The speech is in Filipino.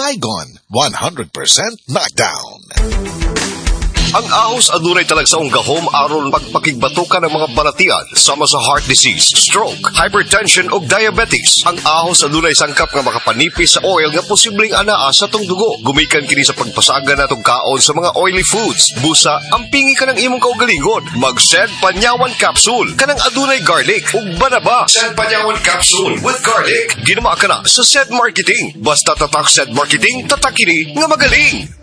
Saigon, 100% knockdown. Ang ahos adunay talagsaong gahom aron pagpakigbatukan ng mga balatian sama sa heart disease, stroke, hypertension ug diabetes. Ang ahos adunay sangkap nga makapanipis sa oil nga posibleng anaa sa tong dugo. Gumikan kini sa pagpasaga natong kaon sa mga oily foods. Busa, ampingi ka ng imong kaugalingon. Mag-Sed Panyawan Capsule kanang adunay garlic ug banaba. Sed Panyawan Capsule with garlic. Ginama ka na sa Sed Marketing. Basta tatak Sed Marketing, tatak kini nga magaling.